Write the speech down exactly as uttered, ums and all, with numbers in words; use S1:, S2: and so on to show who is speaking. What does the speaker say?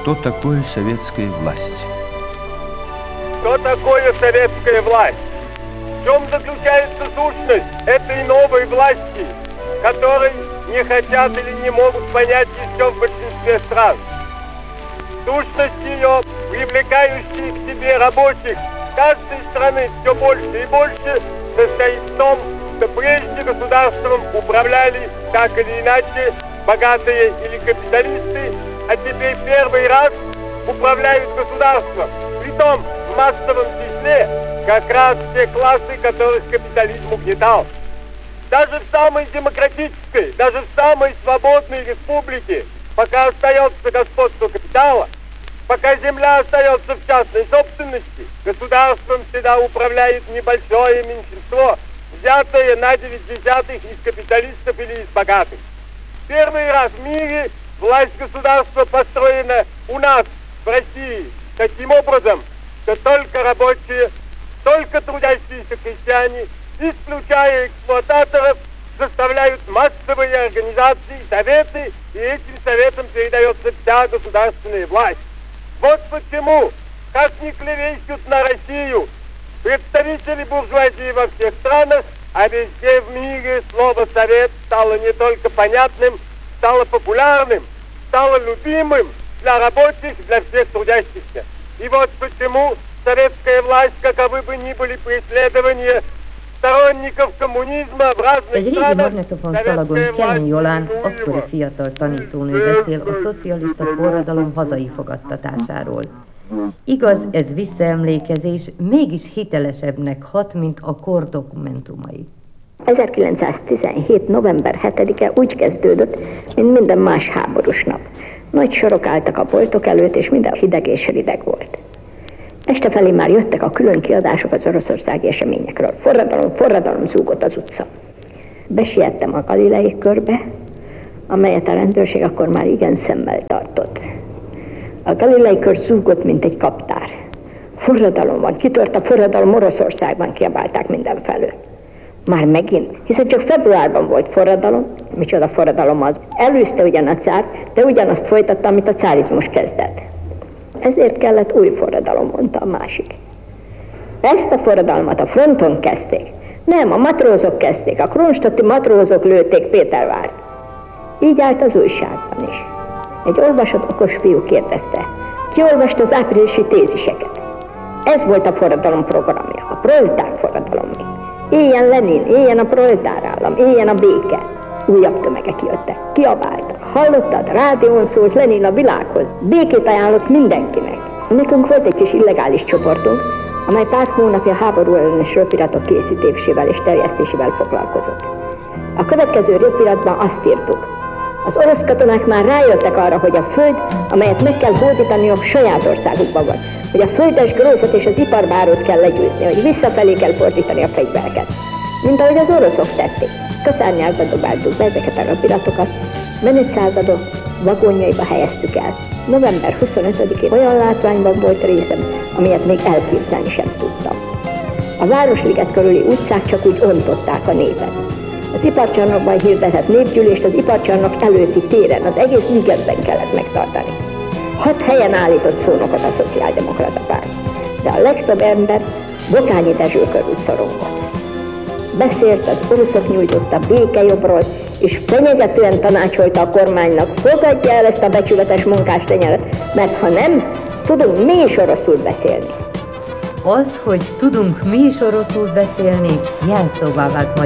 S1: Что такое советская власть?
S2: Что такое советская власть? В чем заключается сущность этой новой власти, которой не хотят или не могут понять еще в большинстве стран? Сущность ее, привлекающая к себе рабочих каждой страны все больше и больше, состоит в том, что прежде государством управляли так или иначе богатые или капиталисты, а теперь первый раз управляют государством. Притом в массовом числе как раз те классы, которых капитализм угнетал. Даже в самой демократической, даже в самой свободной республике, пока остается господство капитала, пока земля остается в частной собственности, государством всегда управляет небольшое меньшинство, взятое на девять десятых из капиталистов или из богатых. Первый раз в мире власть государства построена у нас, в России, таким образом, что только рабочие, только трудящиеся крестьяне, исключая эксплуататоров, составляют массовые организации, советы, и этим советам передается вся государственная власть. Вот почему, как ни клевещут на Россию представители буржуазии во всех странах, а везде в мире слово «совет» стало не только понятным, стало популярным, стало любимым для рабочих, для всех трудящихся. И вот почему советская власть, каковы бы ни были преследования сторонников kommunizma в razных
S3: Egy régi
S2: странах,
S3: magnetofonszalagon Keleny Jolán, akkori fiatal tanítónő beszél a szocialista forradalom hazai fogadtatásáról. Igaz, ez visszaemlékezés, mégis hitelesebbnek hat, mint a kor dokumentumai.
S4: ezerkilencszáztizenhét. november hetedike úgy kezdődött, mint minden más háborús nap. Nagy sorok álltak a boltok előtt, és minden hideg és rideg volt. Este felé már jöttek a külön kiadások az oroszországi eseményekről. Forradalom, forradalom, zúgott az utca. Besiettem a Galilei körbe, amelyet a rendőrség akkor már igen szemmel tartott. A Galilei kör zúgott, mint egy kaptár. Forradalom van, kitört a forradalom Oroszországban, kiabálták mindenfelől. Már megint, hiszen csak februárban volt forradalom, micsoda forradalom az. Előzte ugyan a cár, de ugyanazt folytatta, amit a cárizmus kezdett. Ezért kellett új forradalom, mondta a másik. Ezt a forradalmat a fronton kezdték. Nem, a matrózok kezdték, a kronstadti matrózok lőtték Pétervárt. Így állt az újságban is. Egy olvasott okos fiú kérdezte, ki olvasta az áprilisi téziseket. Ez volt a forradalom programja, a proletár forradalomé. Éljen Lenin, éljen a proletárállam, éljen a béke. Újabb tömegek jöttek, kiabáltak. Hallottad? Rádión szólt Lenin a világhoz. Békét ajánlott mindenkinek. Nekünk volt egy kis illegális csoportunk, amely pár hónapja háború ellenes röpiratok készítésével és terjesztésével foglalkozott. A következő röpiratban azt írtuk. Az orosz katonák már rájöttek arra, hogy a föld, amelyet meg kell hódítaniuk, saját országukban van. Hogy a földes grófot és az iparbárót kell legyőzni, hogy visszafelé kell fordítani a fegyvereket. Mint ahogy az oroszok tették. Kaszárnyákba dobáltuk be ezeket a röpiratokat, menet századok vagonjaiba helyeztük el. november huszonötödikén olyan látványban volt részem, amilyet még elképzelni sem tudtam. A Városliget körüli utcák csak úgy ontották a népet. Az iparcsarnokban hirdetett népgyűlést az iparcsarnok előtti téren, az egész ligetben kellett megtartani. Hat helyen állított szónokot a szociáldemokrata párt, de a legtöbb ember Bokányi Dezső körül szorongott. Beszélt az oroszok nyújtotta békejobbról, és fenyegetően tanácsolta a kormánynak, fogadja el ezt a becsületes munkástenyeret, mert ha nem, tudunk mi is oroszul beszélni.
S3: Az, hogy tudunk mi is oroszul beszélni, jelszóvá vált